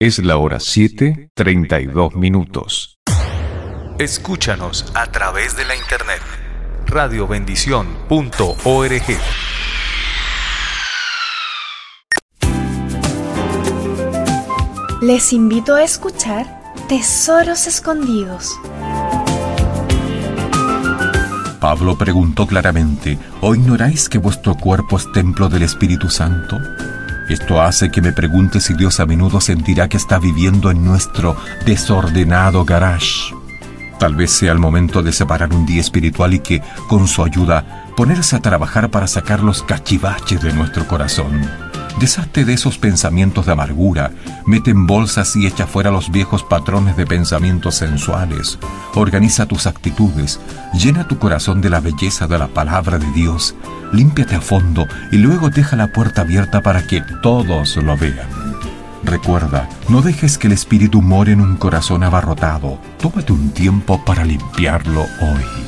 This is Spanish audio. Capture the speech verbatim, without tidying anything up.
Es la hora siete, treinta y dos minutos. Escúchanos a través de la internet. radio bendición punto org. Les invito a escuchar Tesoros Escondidos. Pablo preguntó claramente: ¿o ignoráis que vuestro cuerpo es templo del Espíritu Santo? Esto hace que me pregunte si Dios a menudo sentirá que está viviendo en nuestro desordenado garage. Tal vez sea el momento de separar un día espiritual y que, con su ayuda, ponerse a trabajar para sacar los cachivaches de nuestro corazón. Deshazte de esos pensamientos de amargura, mete en bolsas y echa fuera los viejos patrones de pensamientos sensuales. Organiza tus actitudes, llena tu corazón de la belleza de la palabra de Dios, límpiate a fondo y luego deja la puerta abierta para que todos lo vean. Recuerda, no dejes que el espíritu more en un corazón abarrotado. Tómate un tiempo para limpiarlo hoy.